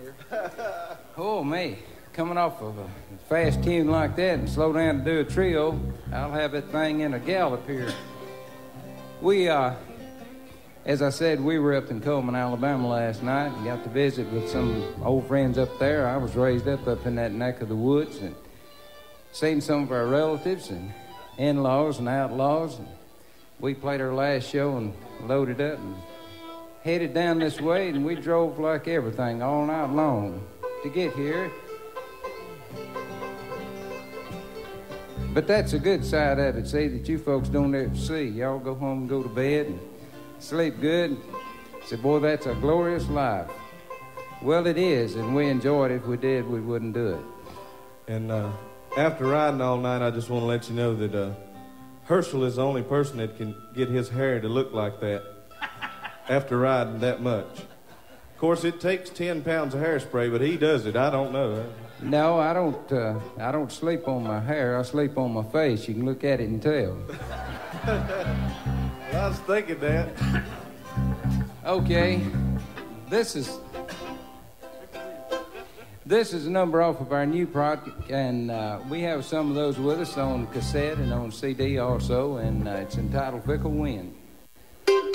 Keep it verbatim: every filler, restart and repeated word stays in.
here. Oh, me. Coming off of a fast tune like that and slow down to do a trio, I'll have that thing in a gallop here. We, uh, as I said, we were up in Coleman, Alabama last night and got to visit with some old friends up there. I was raised up up in that neck of the woods and seen some of our relatives and in-laws and outlaws. And we played our last show and loaded up and headed down this way, and we drove like everything all night long to get here. But that's a good side of it, see, that you folks don't ever see. Y'all go home and go to bed and sleep good. Say, boy, that's a glorious life. Well, it is, and we enjoyed it. If we did, we wouldn't do it. And uh, after riding all night, I just want to let you know that uh, Herschel is the only person that can get his hair to look like that after riding that much. Of course, it takes ten pounds of hairspray, but he does it. I don't know. No, I don't. Uh, I don't sleep on my hair. I sleep on my face. You can look at it and tell. I was thinking that. Okay, this is this is a number off of our new project, and uh, we have some of those with us on cassette and on C D also, and uh, it's entitled "Fickle Wind."